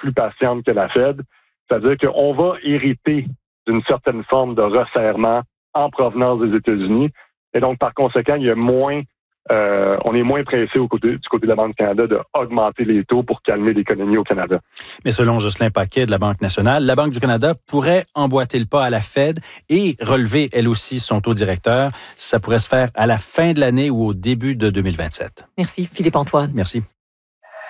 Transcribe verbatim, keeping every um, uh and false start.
plus patiente que la Fed. C'est-à-dire qu'on va hériter d'une certaine forme de resserrement en provenance des États-Unis. Et donc, par conséquent, il y a moins, euh, on est moins pressé au côté, du côté de la Banque du Canada d'augmenter les taux pour calmer l'économie au Canada. Mais selon Jocelyn Paquet de la Banque nationale, la Banque du Canada pourrait emboîter le pas à la Fed et relever elle aussi son taux directeur. Ça pourrait se faire à la fin de l'année ou au début de deux mille vingt-sept. Merci Philippe-Antoine. Merci.